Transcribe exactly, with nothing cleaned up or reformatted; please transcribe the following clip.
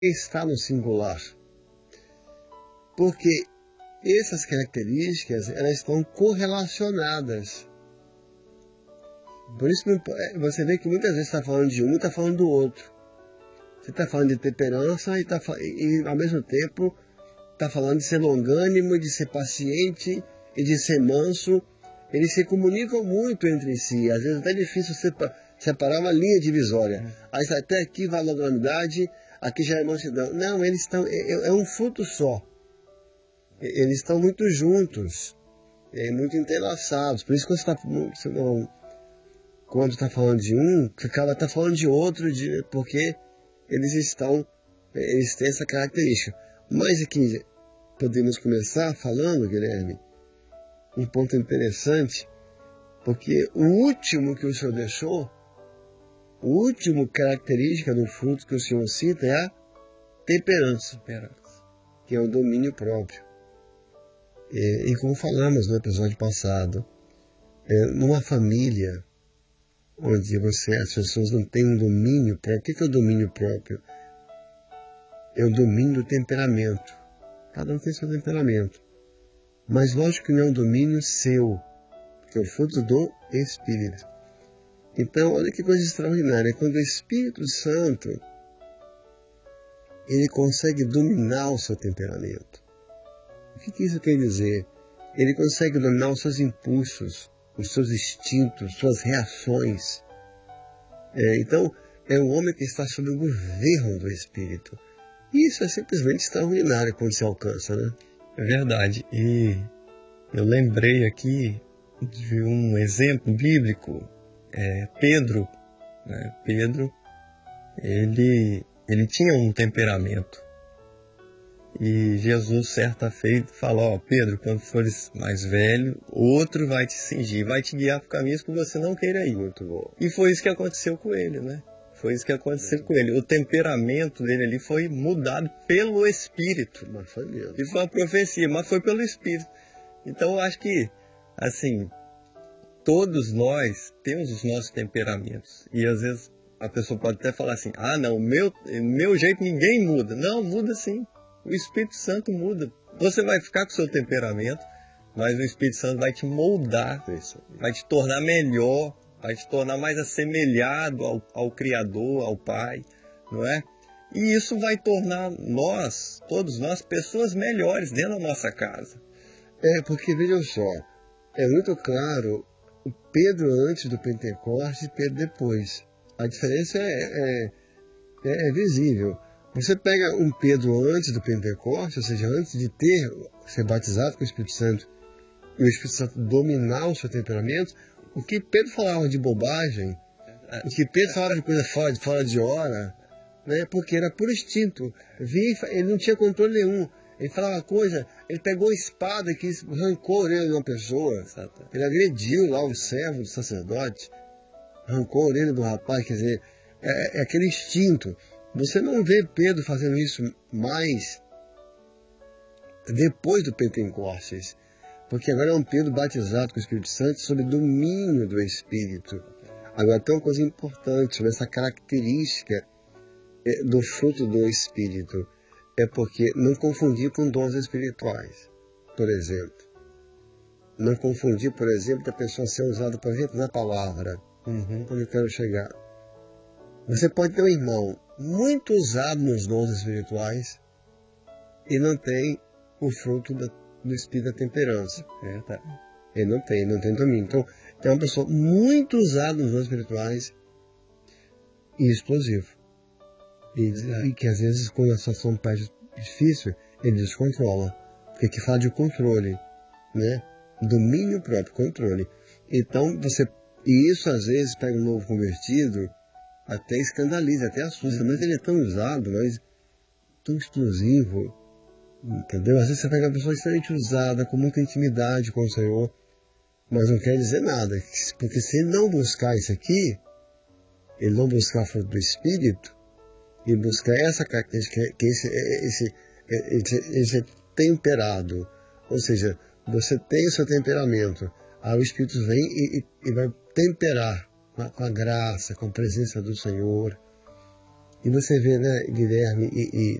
está no singular. Porque essas características, elas estão correlacionadas. Por isso você vê que muitas vezes está falando de um e está falando do outro. Você está falando de temperança e, tá, e ao mesmo tempo está falando de ser longânimo, de ser paciente e de ser manso. Eles se comunicam muito entre si. Às vezes é até difícil separar uma linha divisória. Aí até aqui vai a longanimidade, aqui já é mansidão. Não, eles estão, é, é um fruto só. Eles estão muito juntos, é, muito entrelaçados. Por isso que você está... Quando está falando de um, você acaba tá falando de outro, de, porque eles estão, eles têm essa característica. Mas aqui podemos começar falando, Guilherme, um ponto interessante, porque o último que o Senhor deixou, o último característica do fruto que o Senhor cita é a temperança, que é o domínio próprio. E, e como falamos no episódio passado, é, numa família onde você, as pessoas não têm um domínio próprio. O que é o domínio próprio? É o domínio do temperamento. Cada um tem seu temperamento. Mas lógico que não é um domínio seu, porque é o fruto do Espírito. Então, olha que coisa extraordinária. Quando o Espírito Santo, ele consegue dominar o seu temperamento. O que, que isso quer dizer? Ele consegue dominar os seus impulsos, os seus instintos, suas reações. É, então, é um homem que está sob o governo do Espírito. E isso é simplesmente extraordinário quando se alcança, né? É verdade. E eu lembrei aqui de um exemplo bíblico. É, Pedro, né? Pedro, ele, ele tinha um temperamento. E Jesus, certa feita, falou: ó, Pedro, quando fores mais velho, outro vai te cingir, vai te guiar por caminhos que você não queira ir. Muito bom. E foi isso que aconteceu com ele, né? Foi isso que aconteceu Muito com ele. O temperamento dele ali foi mudado pelo Espírito. Mas foi mesmo. E foi uma profecia, mas foi pelo Espírito. Então eu acho que, assim, todos nós temos os nossos temperamentos. E às vezes a pessoa pode até falar assim: ah, não, meu, meu jeito ninguém muda. Não, muda sim. O Espírito Santo muda. Você vai ficar com o seu temperamento, mas o Espírito Santo vai te moldar, vai te tornar melhor, vai te tornar mais assemelhado ao, ao Criador, ao Pai, não é? E isso vai tornar nós, todos nós, pessoas melhores dentro da nossa casa. É, porque vejam só, é muito claro o Pedro antes do Pentecostes e Pedro depois. A diferença é, é, é, é visível. Você pega um Pedro antes do Pentecostes, ou seja, antes de ter, ser batizado com o Espírito Santo, e o Espírito Santo dominar o seu temperamento, o que Pedro falava de bobagem, o que Pedro falava de coisa fora, fora de hora, né, porque era por instinto. Ele não tinha controle nenhum. Ele falava uma coisa, ele pegou a espada que arrancou a orelha de uma pessoa, ele agrediu lá o servo do sacerdote, arrancou a orelha do rapaz, quer dizer, é, é aquele instinto. Você não vê Pedro fazendo isso mais depois do Pentecostes, porque agora é um Pedro batizado com o Espírito Santo sob domínio do Espírito. Agora tem uma coisa importante sobre essa característica do fruto do Espírito, é porque não confundir com dons espirituais, por exemplo. Não confundir, por exemplo, da pessoa ser usada para ver na palavra, uhum. Onde eu quero chegar. Você pode ter um irmão muito usado nos dons espirituais e não tem o fruto da, do espírito da temperança. É, tá. Ele não tem, não tem domínio. Então, tem uma pessoa muito usada nos dons espirituais e explosivo. E, é. e que às vezes, quando a situação pede difícil, ele descontrola. Porque aqui fala de controle, né? Domínio próprio, controle. Então, você... E isso, às vezes, pega um novo convertido, até escandaliza, até assusta. Mas ele é tão usado, mas tão explosivo, entendeu? Às vezes você pega uma pessoa extremamente usada, com muita intimidade com o Senhor, mas não quer dizer nada. Porque se ele não buscar isso aqui, ele não buscar a fruto do Espírito, e buscar essa característica, que esse, esse, esse, esse temperado, ou seja, você tem o seu temperamento, aí o Espírito vem e, e, e vai temperar com a, com a graça, com a presença do Senhor, E você vê, né, Guilherme e, e